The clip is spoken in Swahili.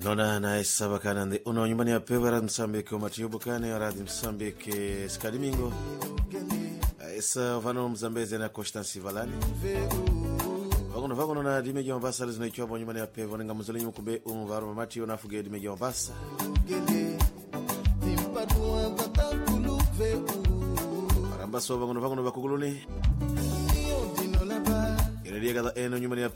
Nona na esaba kanande uno nyumbani ya pevera Msambike umatiubu kane ya radhi Msambike skadimingo esa vano Mzambeze na Constance Valani vagono na dimeji Mombasa lizina ikiwa nyumbani ya pevera ninga muzuli mkumbe umuvaro mamati unafuge dimeji Mombasa Marambaso vagono bakuguluni Iredia kada eno nyumbani ya